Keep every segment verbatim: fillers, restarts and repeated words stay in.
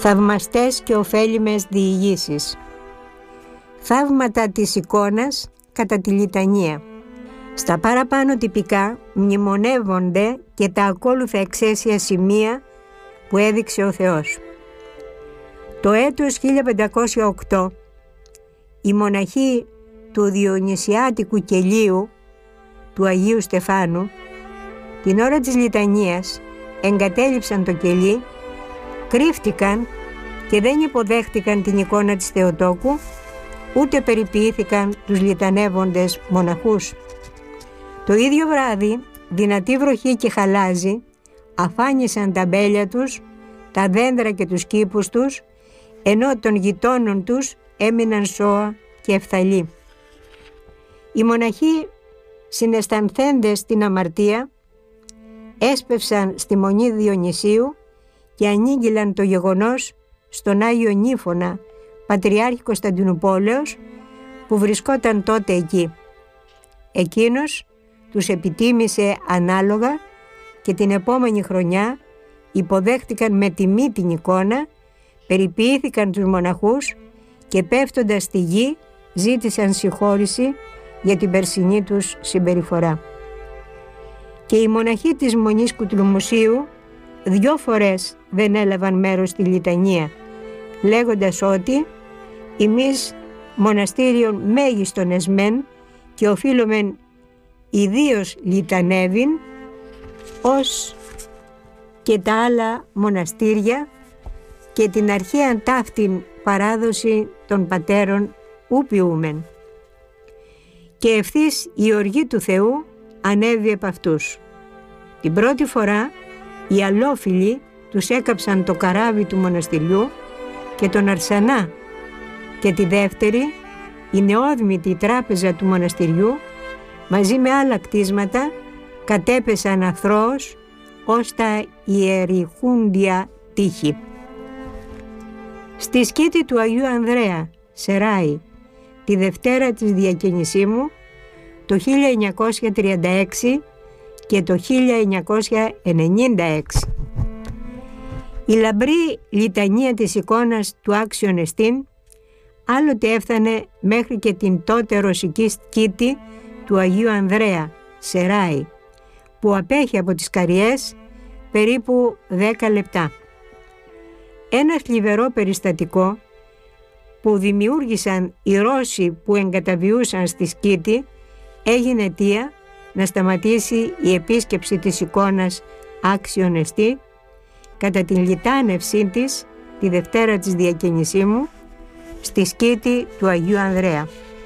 Θαυμαστές και ωφέλιμες διηγήσεις. Θαύματα της εικόνας κατά τη λιτανία. Στα παραπάνω τυπικά μνημονεύονται και τα ακόλουθα εξαίσια σημεία που έδειξε ο Θεός. Το έτος χίλια πεντακόσια οκτώ οι μοναχοί του Διονυσιάτικου κελίου του Αγίου Στεφάνου την ώρα της λιτανίας εγκατέλειψαν το κελί, κρύφτηκαν και δεν υποδέχτηκαν την εικόνα της Θεοτόκου, ούτε περιποιήθηκαν τους λιτανεύοντες μοναχούς. Το ίδιο βράδυ, δυνατή βροχή και χαλάζι αφάνισαν τα μπέλια τους, τα δέντρα και τους κήπους τους, ενώ των γειτόνων τους έμειναν σώα και εφθαλοί. Οι μοναχοί, συναισθανθέντες την αμαρτία, έσπευσαν στη Μονή Διονυσίου και ανήγγυλαν το γεγονός στον Άγιο Νύφωνα, Πατριάρχη Κωνσταντινουπόλεως, που βρισκόταν τότε εκεί. Εκείνος τους επιτίμησε ανάλογα και την επόμενη χρονιά υποδέχτηκαν με τιμή την εικόνα, περιποιήθηκαν τους μοναχούς και πέφτοντας στη γη ζήτησαν συγχώρηση για την περσινή τους συμπεριφορά. Και οι μοναχοί της Μονής Κουτλουμουσίου δυο φορές δεν έλαβαν μέρος στη λιτανία, λέγοντας ότι «Εμείς μοναστήριον μέγιστον εσμέν και οφείλομεν ιδίως λιτανεύειν, ως και τα άλλα μοναστήρια και την αρχαίαν ταύτην παράδοση των πατέρων ου ποιούμεν». Και ευθύς η οργή του Θεού ανέβη επ' αυτούς. Την πρώτη φορά οι αλόφιλοι τους έκαψαν το καράβι του μοναστηριού και τον Αρσανά, και τη δεύτερη η νεόδμητη τράπεζα του μοναστηριού μαζί με άλλα κτίσματα κατέπεσαν αθρώος ως τα ιεριχούντια τείχη. Στη σκήτη του Αγίου Ανδρέα, Σεράι, τη Δευτέρα της Διακαινησίμου, το χίλια εννιακόσια τριάντα έξι και το χίλια εννιακόσια ενενήντα έξι. Η λαμπρή λιτανία της εικόνας του Άξιον Εστίν άλλοτε έφτανε μέχρι και την τότε ρωσική σκήτη του Αγίου Ανδρέα, Σεράι, που απέχει από τις Καριές περίπου δέκα λεπτά. Ένα θλιβερό περιστατικό που δημιούργησαν οι Ρώσοι που εγκαταβιούσαν στη σκήτη έγινε αιτία να σταματήσει η επίσκεψη της εικόνας Άξιον Εστί κατά την λιτάνευσή της τη Δευτέρα της Διακαινησίμου στη σκήτη του Αγίου Ανδρέα.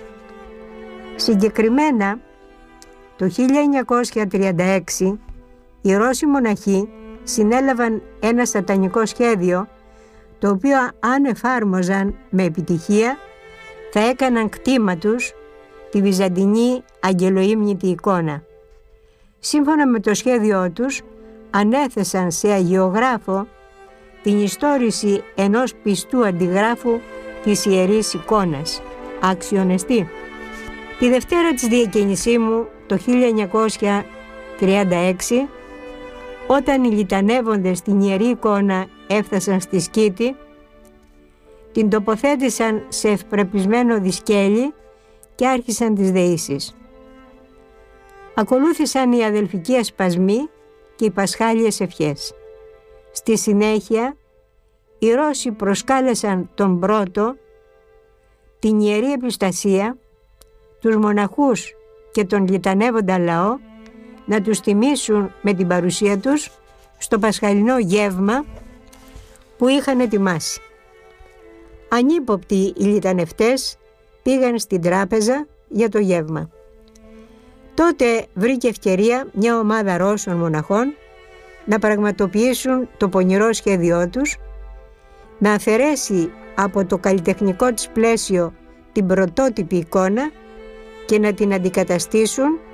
Συγκεκριμένα το χίλια εννιακόσια τριάντα έξι οι Ρώσοι μοναχοί συνέλαβαν ένα σατανικό σχέδιο, το οποίο αν εφάρμοζαν με επιτυχία θα έκαναν κτήμα τους τη βυζαντινή αγγελοήμνητη εικόνα. Σύμφωνα με το σχέδιό τους ανέθεσαν σε αγιογράφο την ιστόρηση ενός πιστού αντιγράφου της Ιερής Εικόνας, Άξιον Εστί. Τη Δευτέρα της Διακαινησίμου το χίλια εννιακόσια τριάντα έξι, όταν οι λιτανεύοντες στην Ιερή Εικόνα έφτασαν στη σκήτη, την τοποθέτησαν σε ευπρεπισμένο δισκέλι και άρχισαν τις δεήσεις. Ακολούθησαν οι αδελφικοί ασπασμοί και οι πασχάλιες ευχές. Στη συνέχεια οι Ρώσοι προσκάλεσαν τον πρώτο, την Ιερή Επιστασία, τους μοναχούς και τον λιτανεύοντα λαό να τους τιμήσουν με την παρουσία τους στο πασχαλινό γεύμα που είχαν ετοιμάσει. Ανύποπτοι οι λιτανευτές πήγαν στην τράπεζα για το γεύμα. Τότε βρήκε ευκαιρία μια ομάδα Ρώσων μοναχών να πραγματοποιήσουν το πονηρό σχέδιό τους, να αφαιρέσει από το καλλιτεχνικό της πλαίσιο την πρωτότυπη εικόνα και να την αντικαταστήσουν